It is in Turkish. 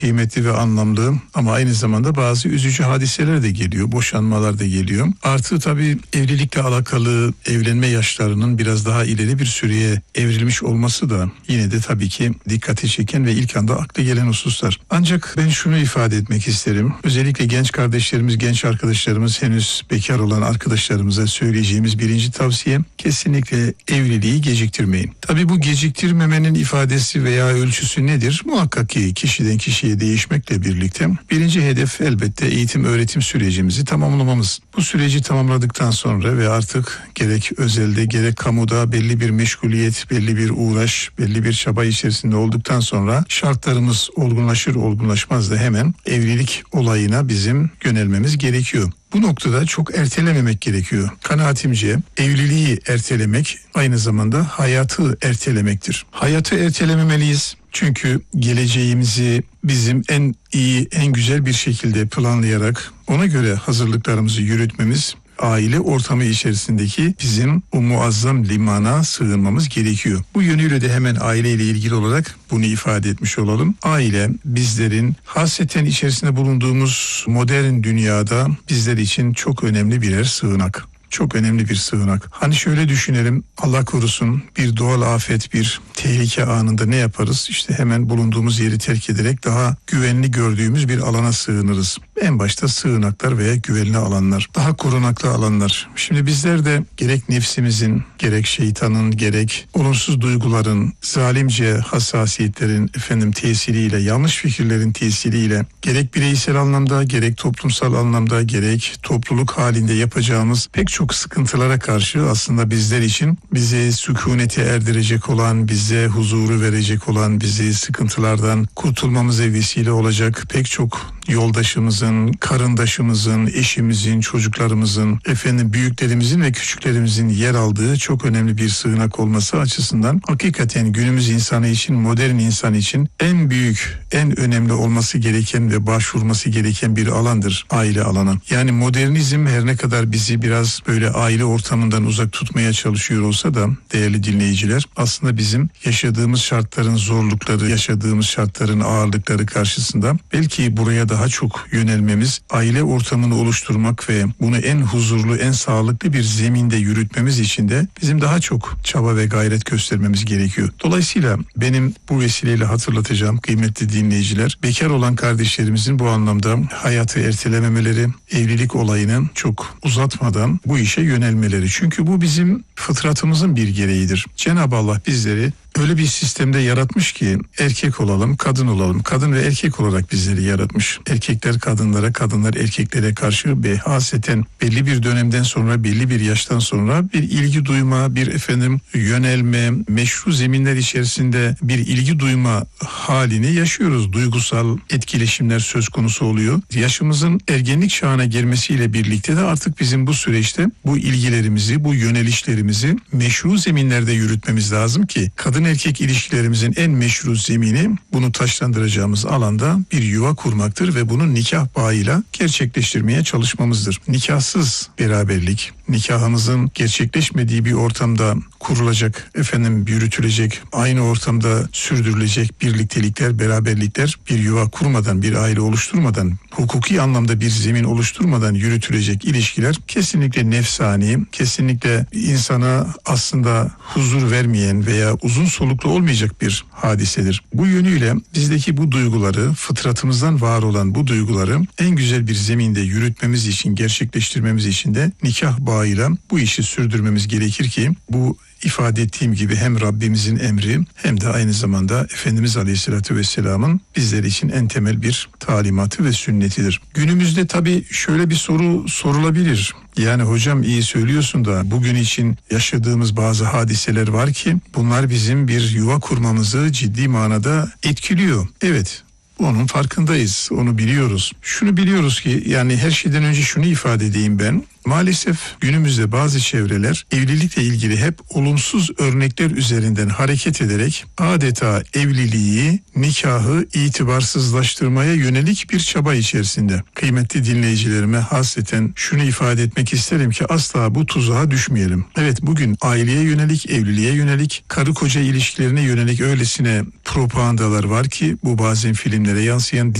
kıymetli ve anlamlı ama aynı zamanda bazı üzücü hadiseler de geliyor, boşanmalar da geliyor. Artı tabii evlilikle alakalı evlenme yaşlarının biraz daha ileri bir süreye evrilmiş olması da yine de tabii ki dikkati çeken ve ilk anda akla gelen hususlar. Ancak ben şunu ifade etmek isterim. Özellikle genç kardeşlerimiz, genç arkadaşlarımız, henüz bekar olan arkadaşlarımıza söyleyeceğimiz birinci tavsiye, kesinlikle evliliği geciktirmeyin. Tabii bu geciktirmemenin ifadesi veya ölçüsü nedir? Muhakkak ki kişiden kişiye değişmekle birlikte birinci hedef elbette eğitim öğretim sürecimizi tamamlamamız. Bu süreci tamamladıktan sonra ve artık gerek özelde gerek kamuda belli bir meşguliyet, belli bir uğraş, belli bir çaba içerisinde olduktan sonra şartlarımız olgunlaşır olgunlaşmaz da hemen evlilik olayına bizim yönelmemiz gerekiyor. Bu noktada çok ertelememek gerekiyor. Kanaatimce evliliği ertelemek aynı zamanda hayatı ertelemektir. Hayatı ertelememeliyiz. Çünkü geleceğimizi bizim en iyi, en güzel bir şekilde planlayarak ona göre hazırlıklarımızı yürütmemiz, aile ortamı içerisindeki bizim o muazzam limana sığınmamız gerekiyor. Bu yönüyle de hemen aileyle ilgili olarak bunu ifade etmiş olalım. Aile bizlerin hasreten içerisinde bulunduğumuz modern dünyada bizler için çok önemli birer sığınak. Çok önemli bir sığınak. Hani şöyle düşünelim, Allah korusun bir doğal afet, bir tehlike anında ne yaparız? İşte hemen bulunduğumuz yeri terk ederek daha güvenli gördüğümüz bir alana sığınırız. En başta sığınaklar veya güvenli alanlar, daha korunaklı alanlar. Şimdi bizler de gerek nefsimizin, gerek şeytanın, gerek olumsuz duyguların, zalimce hassasiyetlerin tesiriyle, yanlış fikirlerin tesiriyle gerek bireysel anlamda, gerek toplumsal anlamda, gerek topluluk halinde yapacağımız pek çok sıkıntılara karşı aslında bizler için bizi sükunete erdirecek olan, bize huzuru verecek olan, bizi sıkıntılardan kurtulmamıza vesile olacak pek çok yoldaşımızın, karındaşımızın, eşimizin, çocuklarımızın, büyüklerimizin ve küçüklerimizin yer aldığı çok önemli bir sığınak olması açısından hakikaten günümüz insanı için, modern insan için en büyük, en önemli olması gereken ve başvurması gereken bir alandır aile alanı. Yani modernizm her ne kadar bizi biraz böyle aile ortamından uzak tutmaya çalışıyor olsa da değerli dinleyiciler, aslında bizim yaşadığımız şartların zorlukları, yaşadığımız şartların ağırlıkları karşısında belki buraya daha çok yönelmemiz, aile ortamını oluşturmak ve bunu en huzurlu, en sağlıklı bir zeminde yürütmemiz için de bizim daha çok çaba ve gayret göstermemiz gerekiyor. Dolayısıyla benim bu vesileyle hatırlatacağım kıymetli dinleyiciler, bekar olan kardeşlerimizin bu anlamda hayatı ertelememeleri, evlilik olayını çok uzatmadan bu işe yönelmeleri. Çünkü bu bizim fıtratımızın bir gereğidir. Cenab-ı Allah bizleri öyle bir sistemde yaratmış ki erkek olalım, kadın olalım. Kadın ve erkek olarak bizleri yaratmış. Erkekler kadınlara, kadınlar erkeklere karşı hasreten belli bir dönemden sonra, belli bir yaştan sonra bir ilgi duyma, bir yönelme, meşru zeminler içerisinde bir ilgi duyma halini yaşıyoruz. Duygusal etkileşimler söz konusu oluyor. Yaşımızın ergenlik çağına girmesiyle birlikte de artık bizim bu süreçte bu ilgilerimizi, bu yönelişlerimizi meşru zeminlerde yürütmemiz lazım ki kadın erkek ilişkilerimizin en meşru zemini, bunu taşlandıracağımız alanda bir yuva kurmaktır ve bunu nikah bağıyla gerçekleştirmeye çalışmamızdır. Nikahsız beraberlik, nikahımızın gerçekleşmediği bir ortamda kurulacak, yürütülecek, aynı ortamda sürdürülecek birliktelikler, beraberlikler, bir yuva kurmadan, bir aile oluşturmadan, hukuki anlamda bir zemin oluşturmadan yürütülecek ilişkiler kesinlikle nefsani, kesinlikle insana aslında huzur vermeyen veya uzun soluklu olmayacak bir hadisedir. Bu yönüyle bizdeki bu duyguları, fıtratımızdan var olan bu duyguları en güzel bir zeminde yürütmemiz için, gerçekleştirmemiz için de nikah bağıyla bu işi sürdürmemiz gerekir ki bu ifade ettiğim gibi hem Rabbimizin emri hem de aynı zamanda Efendimiz Aleyhisselatü Vesselam'ın bizler için en temel bir talimatı ve sünnetidir. Günümüzde tabii şöyle bir soru sorulabilir. Yani hocam iyi söylüyorsun da bugün için yaşadığımız bazı hadiseler var ki bunlar bizim bir yuva kurmamızı ciddi manada etkiliyor. Evet. Onun farkındayız, onu biliyoruz. Şunu biliyoruz ki yani her şeyden önce şunu ifade edeyim ben. Maalesef günümüzde bazı çevreler evlilikle ilgili hep olumsuz örnekler üzerinden hareket ederek adeta evliliği, nikahı itibarsızlaştırmaya yönelik bir çaba içerisinde. Kıymetli dinleyicilerime hasreten şunu ifade etmek isterim ki asla bu tuzağa düşmeyelim. Evet, bugün aileye yönelik, evliliğe yönelik, karı koca ilişkilerine yönelik öylesine propagandalar var ki bu bazen filmlere yansıyan